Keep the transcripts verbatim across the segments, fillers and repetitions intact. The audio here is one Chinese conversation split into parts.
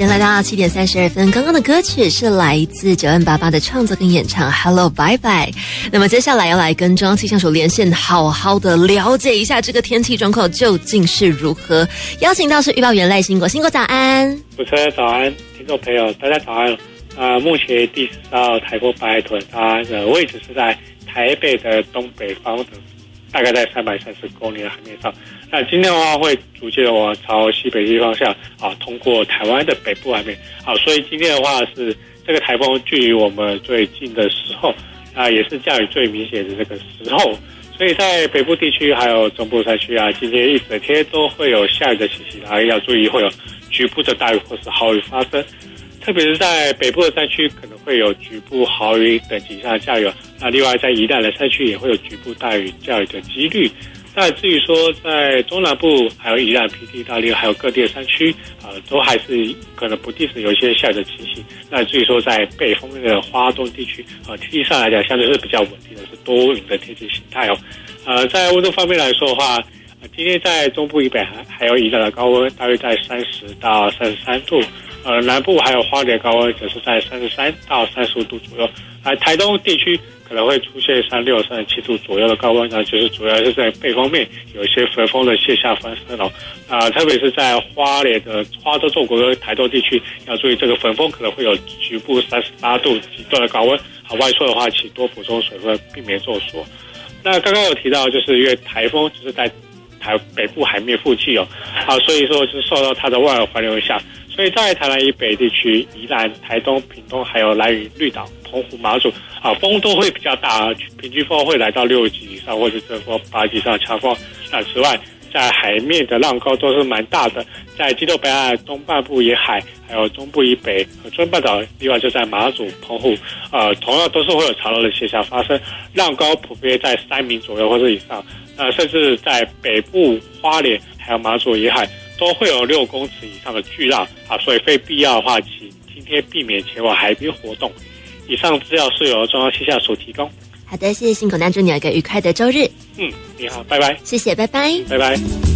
间来到七点三十二分，刚刚的歌曲是来自九 N 八八的创作跟演唱 Hello Bye Bye。 那么接下来要来跟中央气象署连线，好好的了解一下这个天气状况究竟是如何。邀请到是预报员赖兴国，兴国早安。 主持人早安，听众朋友大家早安。呃，目前第十号台风白海豚，它的位置是在台北的东北方的，大概在三百三十公里的海面上。那今天的话会逐渐的往朝西北西方向啊，通过台湾的北部海面。好，所以今天的话是这个台风距离我们最近的时候，啊，也是降雨最明显的这个时候。所以在北部地区还有中部山区啊，今天一整天都会有下雨的情形，啊，要注意会有局部的大雨或是豪雨发生。特别是在北部的山区可能会有局部豪雨等级以上的降雨，那另外在宜兰的山区也会有局部大雨降雨的几率。那至于说在中南部还有宜兰、平地、大利还有各地的山区啊、呃，都还是可能不定时有一些下雨的情形。那至于说在北方面的花东地区啊、呃，天气上来讲相对是比较稳定的，是多云的天气形态哦。呃，在温度方面来说的话，呃、今天在中部以北还还有宜兰的高温大约在三十到三十三度。呃，南部还有花莲高温则是在三十三到三十五度左右，而台东地区可能会出现三十六、三十七度左右的高温，那就是主要是在北方面有一些焚风的现象发生哦。啊、呃，特别是在花莲的花东纵谷跟台东地区，要注意这个焚风可能会有局部三十八度极端的高温，好，外出的话请多补充水分，避免中暑。那刚刚有提到，就是因为台风就是在台北部海面附近哦，啊，所以说就是受到它的外围环流影响。所以在台南以北地区，宜兰、台东、屏东还有兰屿、绿岛、澎湖、马祖啊，风都会比较大，平均风会来到六级以上，或者阵风八级以上强风。那此外，在海面的浪高都是蛮大的，在基隆北岸东半部沿海，还有中部以北和中半岛，另外就在马祖、澎湖，呃，同样都是会有潮浪的现象发生，浪高普遍在三米左右或者以上，呃，甚至在北部花莲还有马祖沿海。都会有六公尺以上的巨浪啊，所以非必要的话，请今天避免前往海边活动。以上资料是由中央气象署提供。 好的，谢谢辛苦，那祝你有一个愉快的周日。 嗯，你好，拜拜。 谢谢，拜拜， 拜拜。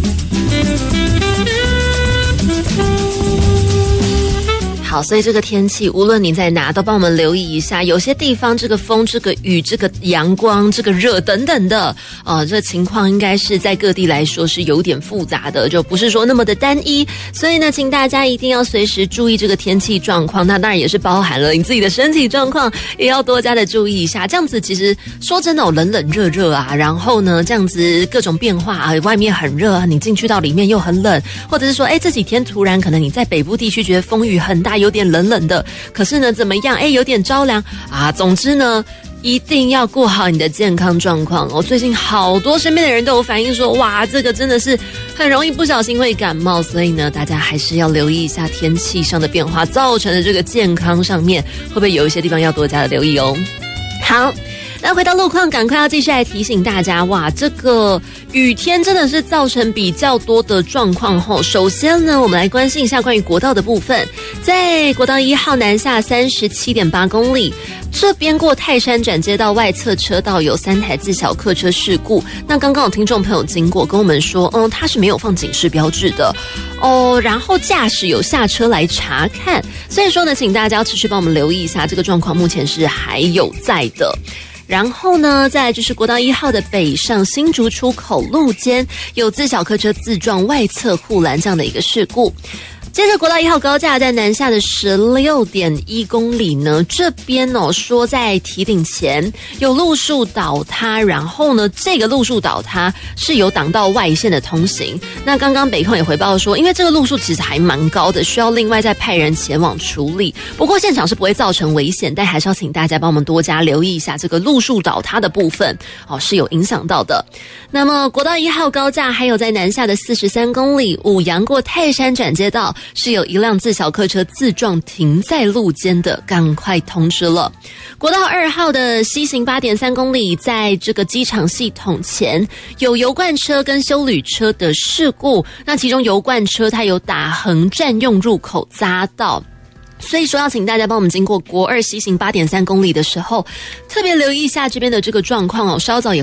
好，所以这个天气无论你在哪都帮我们留意一下，有些地方这个风、这个雨、这个阳光、这个热等等的呃，这情况应该是在各地来说是有点复杂的，就不是说那么的单一，所以呢请大家一定要随时注意这个天气状况，那当然也是包含了你自己的身体状况，也要多加的注意一下。这样子其实说真的哦，冷冷热热啊，然后呢这样子各种变化啊，外面很热啊，你进去到里面又很冷，或者是说哎这几天突然可能你在北部地区觉得风雨很大，有点冷冷的，可是呢怎么样，哎有点着凉啊，总之呢一定要顾好你的健康状况哦。最近好多身边的人都有反映说，哇这个真的是很容易不小心会感冒，所以呢大家还是要留意一下天气上的变化造成的这个健康上面会不会有一些地方要多加的留意哦。好，那回到路况，赶快要继续来提醒大家，哇这个雨天真的是造成比较多的状况后。首先呢我们来关心一下关于国道的部分，在国道一号南下 三十七点八公里，这边过泰山转接道外侧车道有三台自小客车事故，那刚刚有听众朋友经过跟我们说，嗯，它是没有放警示标志的哦，然后驾驶有下车来查看，所以说呢请大家要持续帮我们留意一下，这个状况目前是还有在的。然后呢再来就是国道一号的北上新竹出口路间有自小客车自撞外侧护栏这样的一个事故。接着国道一号高架在南下的 十六点一公里呢，这边哦说在堤顶前有路树倒塌，然后呢这个路树倒塌是有挡到外线的通行。那刚刚北控也回报说，因为这个路树其实还蛮高的，需要另外再派人前往处理，不过现场是不会造成危险，但还是要请大家帮我们多加留意一下这个路树倒塌的部分哦，是有影响到的。那么国道一号高架还有在南下的四十三公里五杨过泰山转接道是有一辆自小客车自撞停在路肩的，赶快通知了。国道二号的西行 八点三公里，在这个机场系统前有油罐车跟休旅车的事故，那其中油罐车它有打横占用入口匝道，所以说要请大家帮我们经过国二西行 八点三公里的时候特别留意一下这边的这个状况哦，稍早也会